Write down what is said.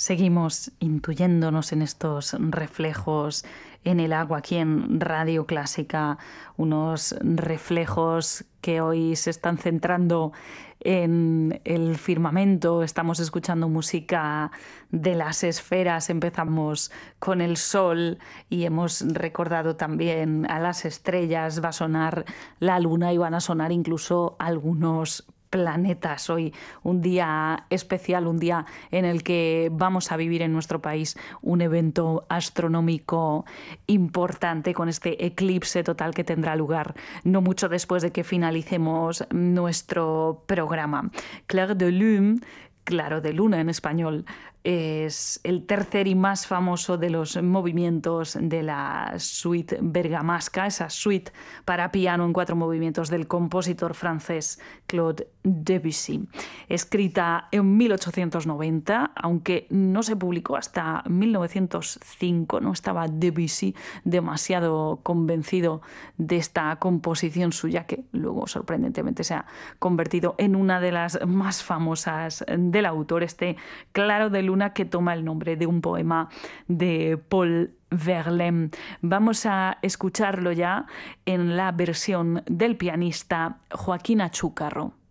Seguimos intuyéndonos en estos reflejos en el agua aquí en Radio Clásica, unos reflejos que hoy se están centrando en el firmamento. Estamos escuchando música de las esferas, empezamos con el sol y hemos recordado también a las estrellas. Va a sonar la luna y van a sonar incluso algunos planetas. Hoy un día especial, un día en el que vamos a vivir en nuestro país un evento astronómico importante con este eclipse total que tendrá lugar no mucho después de que finalicemos nuestro programa. Clair de Lune, Claro de Luna en español, es el tercer y más famoso de los movimientos de la suite bergamasca, esa suite para piano en 4 movimientos del compositor francés Claude Debussy. Escrita en 1890, aunque no se publicó hasta 1905, no estaba Debussy demasiado convencido de esta composición suya, que luego sorprendentemente se ha convertido en una de las más famosas del autor, este Claro de Luna, que toma el nombre de un poema de Paul Verlaine. Vamos a escucharlo ya en la versión del pianista Joaquín Achúcarro.